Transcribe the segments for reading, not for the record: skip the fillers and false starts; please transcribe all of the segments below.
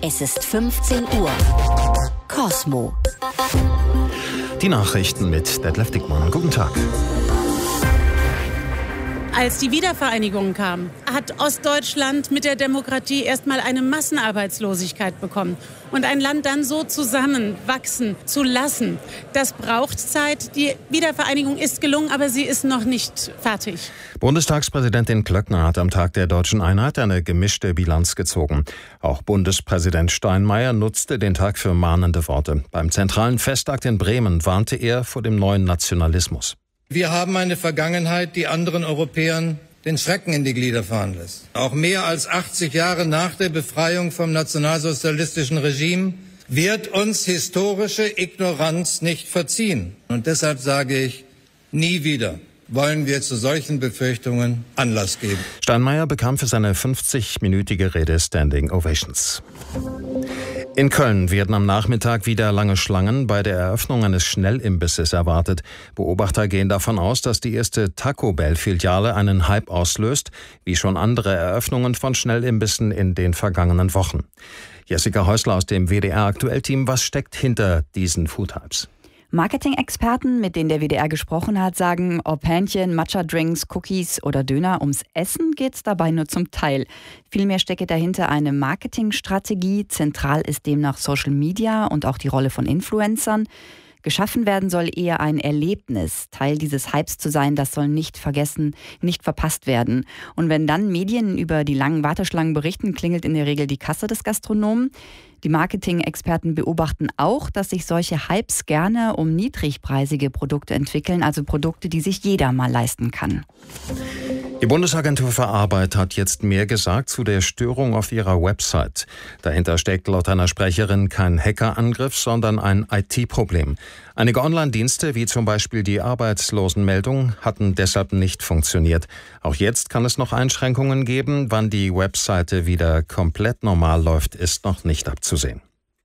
Es ist 15 Uhr. Cosmo. Die Nachrichten mit Detlef Dickmann. Guten Tag. Als die Wiedervereinigung kam, hat Ostdeutschland mit der Demokratie erstmal eine Massenarbeitslosigkeit bekommen. Und ein Land dann so zusammenwachsen zu lassen, das braucht Zeit. Die Wiedervereinigung ist gelungen, aber sie ist noch nicht fertig. Bundestagspräsidentin Klöckner hat am Tag der Deutschen Einheit eine gemischte Bilanz gezogen. Auch Bundespräsident Steinmeier nutzte den Tag für mahnende Worte. Beim zentralen Festakt in Bremen warnte er vor dem neuen Nationalismus. Wir haben eine Vergangenheit, die anderen Europäern den Schrecken in die Glieder fahren lässt. Auch mehr als 80 Jahre nach der Befreiung vom nationalsozialistischen Regime wird uns historische Ignoranz nicht verziehen. Und deshalb sage ich, nie wieder wollen wir zu solchen Befürchtungen Anlass geben. Steinmeier bekam für seine 50-minütige Rede Standing Ovations. In Köln werden am Nachmittag wieder lange Schlangen bei der Eröffnung eines Schnellimbisses erwartet. Beobachter gehen davon aus, dass die erste Taco Bell-Filiale einen Hype auslöst, wie schon andere Eröffnungen von Schnellimbissen in den vergangenen Wochen. Jessica Häusler aus dem WDR-Aktuell-Team, was steckt hinter diesen Food-Hypes? Marketing-Experten, mit denen der WDR gesprochen hat, sagen, ob Hähnchen, Matcha-Drinks, Cookies oder Döner, ums Essen geht's dabei nur zum Teil. Vielmehr stecke dahinter eine Marketingstrategie. Zentral ist demnach Social Media und auch die Rolle von Influencern. Geschaffen werden soll eher ein Erlebnis. Teil dieses Hypes zu sein, das soll nicht vergessen, nicht verpasst werden. Und wenn dann Medien über die langen Warteschlangen berichten, klingelt in der Regel die Kasse des Gastronomen. Die Marketing-Experten beobachten auch, dass sich solche Hypes gerne um niedrigpreisige Produkte entwickeln, also Produkte, die sich jeder mal leisten kann. Die Bundesagentur für Arbeit hat jetzt mehr gesagt zu der Störung auf ihrer Website. Dahinter steckt laut einer Sprecherin kein Hackerangriff, sondern ein IT-Problem. Einige Online-Dienste, wie zum Beispiel die Arbeitslosenmeldung, hatten deshalb nicht funktioniert. Auch jetzt kann es noch Einschränkungen geben. Wann die Webseite wieder komplett normal läuft, ist noch nicht abzusehen.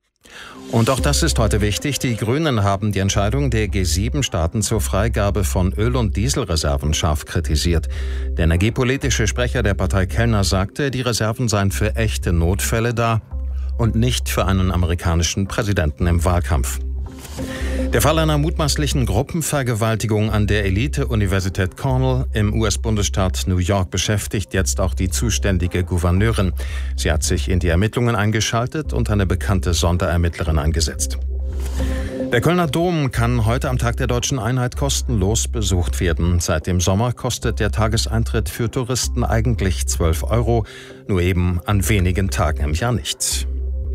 Und auch das ist heute wichtig. Die Grünen haben die Entscheidung der G7-Staaten zur Freigabe von Öl- und Dieselreserven scharf kritisiert. Der energiepolitische Sprecher der Partei Kellner sagte, die Reserven seien für echte Notfälle da und nicht für einen amerikanischen Präsidenten im Wahlkampf. Der Fall einer mutmaßlichen Gruppenvergewaltigung an der Elite-Universität Cornell im US-Bundesstaat New York beschäftigt jetzt auch die zuständige Gouverneurin. Sie hat sich in die Ermittlungen eingeschaltet und eine bekannte Sonderermittlerin eingesetzt. Der Kölner Dom kann heute am Tag der Deutschen Einheit kostenlos besucht werden. Seit dem Sommer kostet der Tageseintritt für Touristen eigentlich 12 €, nur eben an wenigen Tagen im Jahr nicht.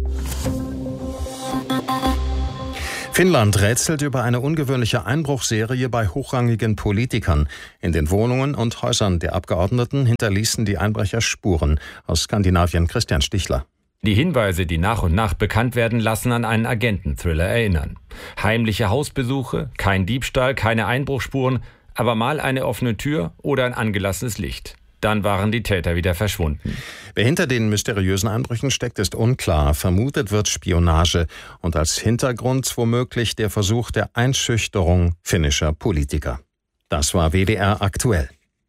Finnland rätselt über eine ungewöhnliche Einbruchserie bei hochrangigen Politikern. In den Wohnungen und Häusern der Abgeordneten hinterließen die Einbrecher Spuren. Aus Skandinavien Christian Stichler. Die Hinweise, die nach und nach bekannt werden, lassen an einen Agenten-Thriller erinnern. Heimliche Hausbesuche, kein Diebstahl, keine Einbruchsspuren, aber mal eine offene Tür oder ein angelassenes Licht. Dann waren die Täter wieder verschwunden. Wer hinter den mysteriösen Einbrüchen steckt, ist unklar. Vermutet wird Spionage und als Hintergrund womöglich der Versuch der Einschüchterung finnischer Politiker. Das war WDR aktuell.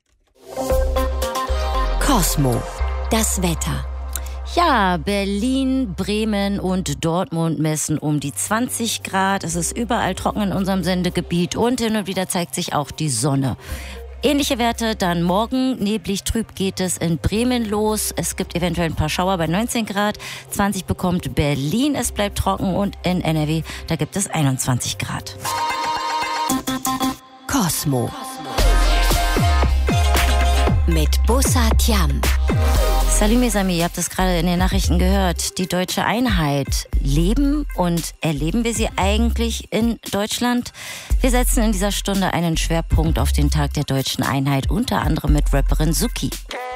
Cosmo. Das Wetter. Ja, Berlin, Bremen und Dortmund messen um die 20 Grad. Es ist überall trocken in unserem Sendegebiet und hin und wieder zeigt sich auch die Sonne. Ähnliche Werte dann morgen. Neblig trüb geht es in Bremen los. Es gibt eventuell ein paar Schauer bei 19 Grad. 20 bekommt Berlin. Es bleibt trocken und in NRW, da gibt es 21 Grad. Cosmo. Mit Bussard Yam. Salut mes amis, ihr habt es gerade in den Nachrichten gehört. Die deutsche Einheit. Leben und erleben wir sie eigentlich in Deutschland? Wir setzen in dieser Stunde einen Schwerpunkt auf den Tag der deutschen Einheit, unter anderem mit Rapperin Suki.